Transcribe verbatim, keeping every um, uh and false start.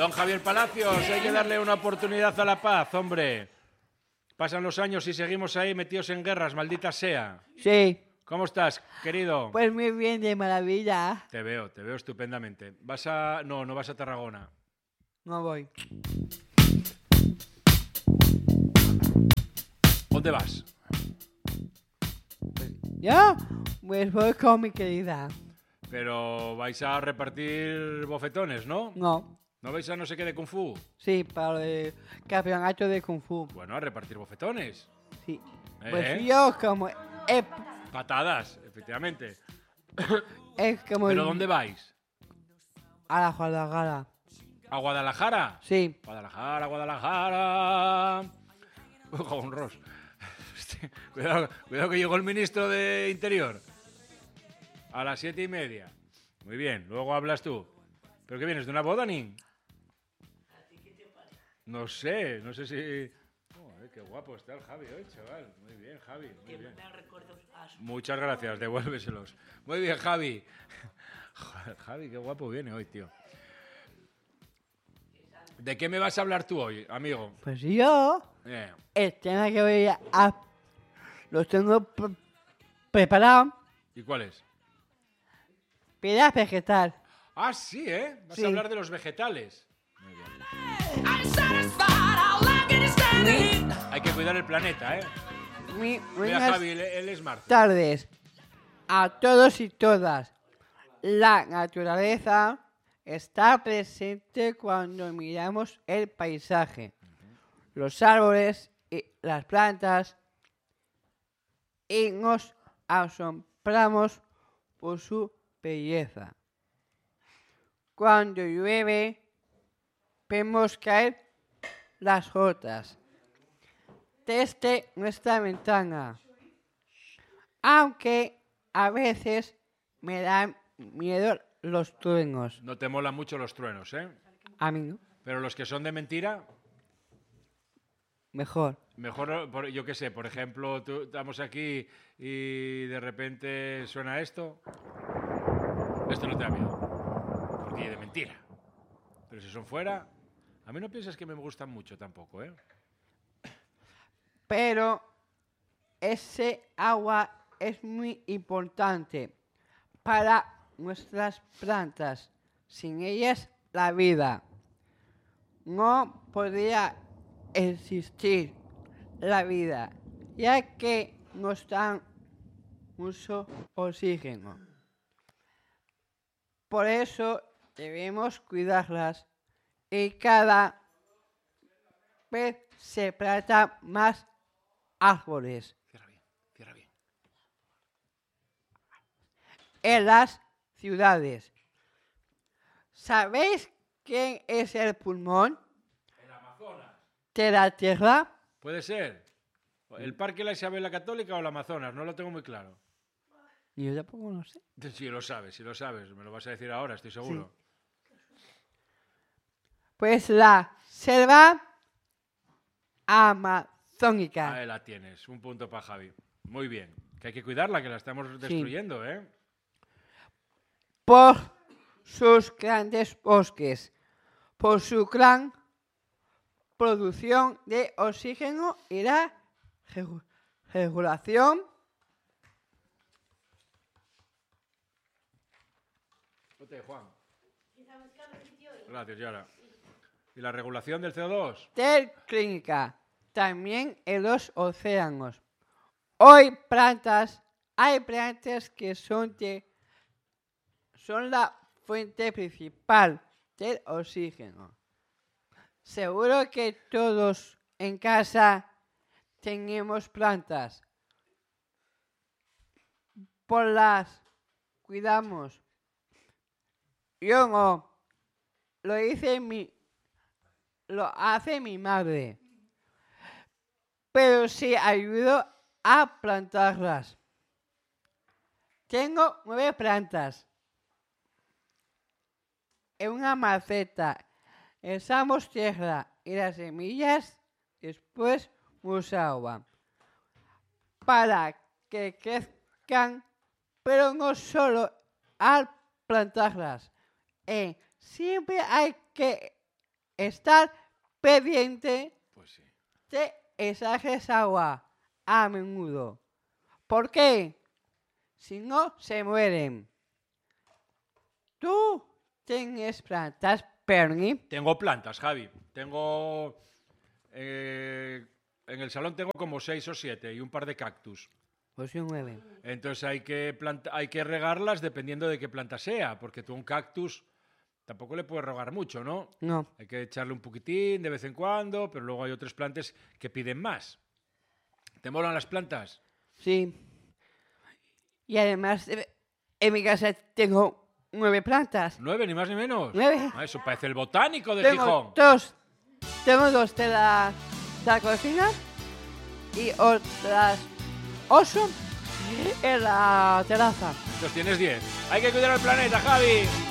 Don Javier Palacios, hay que darle una oportunidad a la paz, hombre. Pasan los años y seguimos ahí metidos en guerras, maldita sea. Sí. ¿Cómo estás, querido? Pues muy bien, de maravilla. Te veo, te veo estupendamente. ¿Vas a...? No, no vas a Tarragona. No voy. ¿Dónde vas? Pues, ¿yo? Pues voy con mi querida. Pero vais a repartir bofetones, ¿no? No. ¿No vais a no sé qué de Kung Fu? Sí, para el campeonato de Kung Fu. Bueno, a repartir bofetones. Sí. ¿Eh? Pues yo como... he- Patadas, efectivamente. Es como... ¿Pero dónde vais? A la Guadalajara. ¿A Guadalajara? Sí. Guadalajara, Guadalajara. Ojo, un ros. Hostia, Cuidado, cuidado que llegó el ministro de Interior. A las siete y media. Muy bien, luego hablas tú. ¿Pero qué vienes? ¿De una boda, Nin? No sé, no sé si... Joder, qué guapo está el Javi hoy, chaval. Muy bien, Javi. Muy bien. Muchas gracias, devuélveselos. Muy bien, Javi. Joder, Javi, qué guapo viene hoy, tío. ¿De qué me vas a hablar tú hoy, amigo? Pues yo... Eh, El tema que voy a... Lo tengo pre- preparado. ¿Y cuál es? Piedra vegetal. Ah, sí, ¿eh? Vas Sí. a hablar de los vegetales. Muy bien. Hay que cuidar el planeta, ¿eh? Muy Mira, buenas Javi, él, él es Marzo. tardes a todos y todas. La naturaleza está presente cuando miramos el paisaje, los árboles y las plantas, y nos asombramos por su belleza. Cuando llueve, vemos caer las gotas desde nuestra ventana, aunque a veces me dan miedo los truenos. No te molan mucho los truenos, ¿eh? A mí no. Pero los que son de mentira, Mejor. mejor, por- yo qué sé, por ejemplo, tú- estamos aquí y de repente suena esto. Esto no te da miedo. Porque de mentira. Pero si son fuera, a mí no piensas que me gustan mucho tampoco, ¿eh? Pero ese agua es muy importante para nuestras plantas. Sin ellas, la vida no podría existir la vida, ya que nos dan mucho oxígeno. Por eso debemos cuidarlas y cada vez se plantan más árboles Cierra bien, cierra bien. en las ciudades. ¿Sabéis quién es el pulmón El Amazonas. de la Tierra? Puede ser. ¿El Parque La Isabel la Católica o el Amazonas? No lo tengo muy claro. Yo tampoco lo sé. Si lo sabes, si lo sabes. Me lo vas a decir ahora, estoy seguro. Pues la selva amazónica. Ahí la tienes. Un punto para Javi. Muy bien. Que hay que cuidarla, que la estamos destruyendo, ¿eh? Por sus grandes bosques, por su gran producción de oxígeno y la regu- regulación Ote, Juan. Gracias, Yara. ¿Y la regulación del C O dos? del clínica, también en los océanos. Hoy plantas, hay plantas que son, de, son la fuente principal del oxígeno. Seguro que todos en casa tenemos plantas. Por las cuidamos. Yo no. Lo hice mi, lo hace mi madre. Pero sí ayudo a plantarlas. Tengo nueve plantas. En una maceta echamos tierra y las semillas, después mucha agua. Para que crezcan, pero no solo al plantarlas. Eh, siempre hay que estar pendiente Pues sí. de echarles agua a menudo. ¿Por qué? Si no, se mueren. ¿Tú tienes plantas, Perni? Tengo plantas, Javi. Tengo... eh, en el salón tengo como seis o siete y un par de cactus. Pues se mueven. Entonces hay que, planta- hay que regarlas dependiendo de qué planta sea, porque tú a un cactus tampoco le puedes regar mucho, ¿no? No. Hay que echarle un poquitín de vez en cuando, pero luego hay otras plantas que piden más. ¿Te molan las plantas? Sí. Y además, eh, en mi casa tengo nueve plantas. ¿Nueve, ni más ni menos? Nueve. Ah, eso parece el botánico de Tengo Gijón. dos. Tengo dos de la, de la cocina y otras ocho en la terraza. Entonces tienes diez. Hay que cuidar el planeta, Javi.